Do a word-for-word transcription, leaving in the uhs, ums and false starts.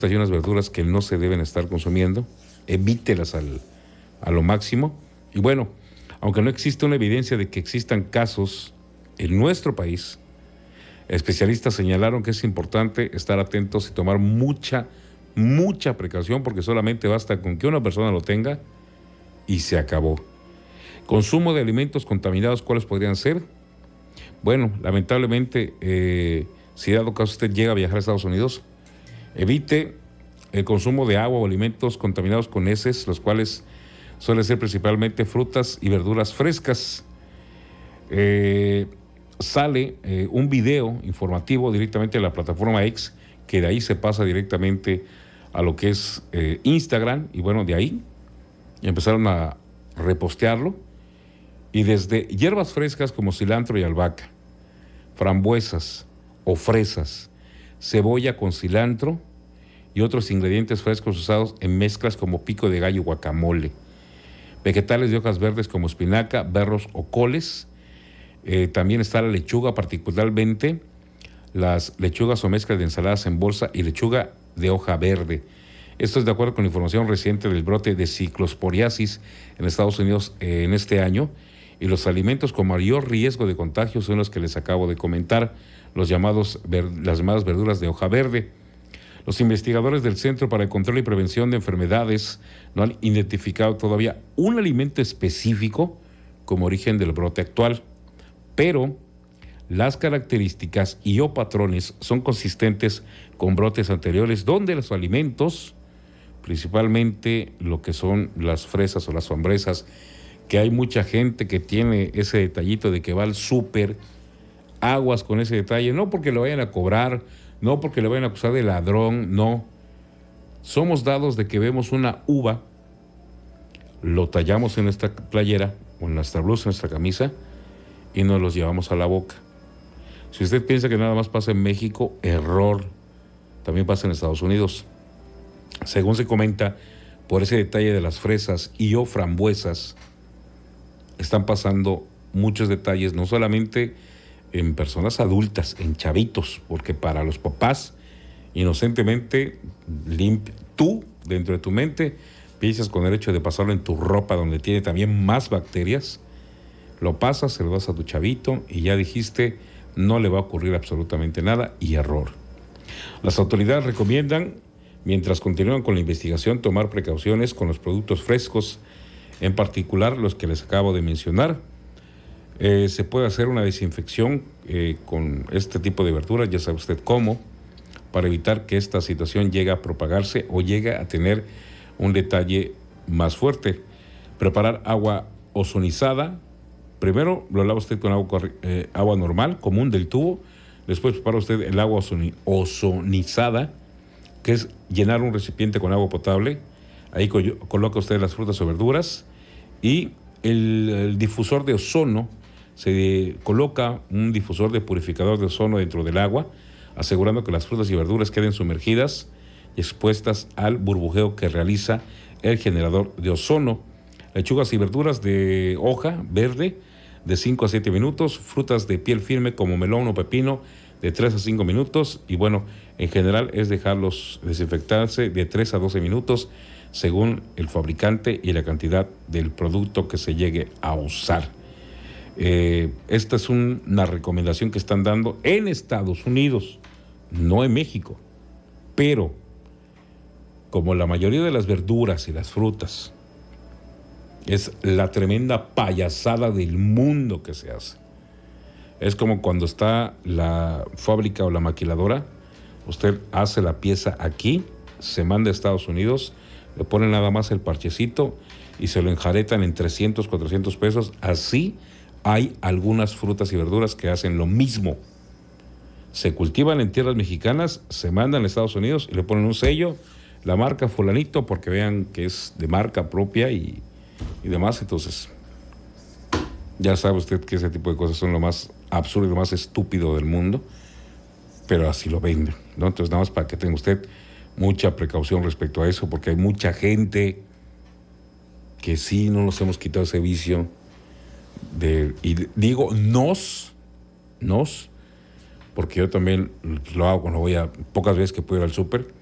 hay unas verduras que no se deben estar consumiendo, evítelas al, a lo máximo. Y bueno, aunque no existe una evidencia de que existan casos en nuestro país, especialistas señalaron que es importante estar atentos y tomar mucha, mucha precaución, porque solamente basta con que una persona lo tenga y se acabó. Consumo de alimentos contaminados, ¿cuáles podrían ser? Bueno, lamentablemente, eh, si dado caso usted llega a viajar a Estados Unidos, evite el consumo de agua o alimentos contaminados con heces, los cuales suelen ser principalmente frutas y verduras frescas. Eh, sale eh, un video informativo directamente de la plataforma X, que de ahí se pasa directamente a lo que es eh, Instagram, y bueno, de ahí empezaron a repostearlo, y desde hierbas frescas como cilantro y albahaca, frambuesas o fresas, cebolla con cilantro y otros ingredientes frescos usados en mezclas como pico de gallo, guacamole, vegetales de hojas verdes como espinaca, berros o coles. Eh, también está la lechuga, particularmente las lechugas o mezclas de ensaladas en bolsa y lechuga de hoja verde. Esto es de acuerdo con la información reciente del brote de ciclosporiasis en Estados Unidos eh, en este año, y los alimentos con mayor riesgo de contagio son los que les acabo de comentar, los llamados, las llamadas verduras de hoja verde. Los investigadores del Centro para el Control y Prevención de Enfermedades no han identificado todavía un alimento específico como origen del brote actual, pero las características y o patrones son consistentes con brotes anteriores, donde los alimentos, principalmente lo que son las fresas o las frambuesas, que hay mucha gente que tiene ese detallito de que va al súper, aguas con ese detalle, no porque lo vayan a cobrar, no porque le vayan a acusar de ladrón, no. Somos dados de que vemos una uva, lo tallamos en nuestra playera o en nuestra blusa, en nuestra camisa, y nos los llevamos a la boca. Si usted piensa que nada más pasa en México, error. También pasa en Estados Unidos. Según se comenta, por ese detalle de las fresas y o frambuesas, están pasando muchos detalles, no solamente en personas adultas, en chavitos, porque para los papás, inocentemente, limp- tú, dentro de tu mente, piensas con el hecho de pasarlo en tu ropa, donde tiene también más bacterias, lo pasas, se lo das a tu chavito y ya dijiste, no le va a ocurrir absolutamente nada, y error. Las autoridades recomiendan, mientras continúan con la investigación, tomar precauciones con los productos frescos, en particular los que les acabo de mencionar. Eh, se puede hacer una desinfección eh, con este tipo de verduras, ya sabe usted cómo, para evitar que esta situación llegue a propagarse o llegue a tener un detalle más fuerte. Preparar agua ozonizada. Primero lo lava usted con agua, eh, agua normal, común del tubo. Después prepara usted el agua ozonizada, que es llenar un recipiente con agua potable. Ahí co- coloca usted las frutas o verduras, y el, el difusor de ozono, se coloca un difusor de purificador de ozono dentro del agua, asegurando que las frutas y verduras queden sumergidas y expuestas al burbujeo que realiza el generador de ozono. Lechugas y verduras de hoja verde de cinco a siete minutos, frutas de piel firme como melón o pepino de tres a cinco minutos, y bueno, en general es dejarlos desinfectarse de tres a doce minutos según el fabricante y la cantidad del producto que se llegue a usar. Eh, esta es un, una recomendación que están dando en Estados Unidos, no en México, pero como la mayoría de las verduras y las frutas es la tremenda payasada del mundo que se hace. Es como cuando está la fábrica o la maquiladora, usted hace la pieza aquí, se manda a Estados Unidos, le ponen nada más el parchecito y se lo enjaretan en trescientos, cuatrocientos pesos. Así hay algunas frutas y verduras que hacen lo mismo. Se cultivan en tierras mexicanas, se mandan a Estados Unidos y le ponen un sello, la marca fulanito, porque vean que es de marca propia y, y demás. Entonces, ya sabe usted que ese tipo de cosas son lo más absurdo y lo más estúpido del mundo, pero así lo venden, ¿no? Entonces, nada más para que tenga usted mucha precaución respecto a eso, porque hay mucha gente que sí no nos hemos quitado ese vicio de, y digo nos, nos, porque yo también pues, lo hago cuando voy a, pocas veces que puedo ir al súper,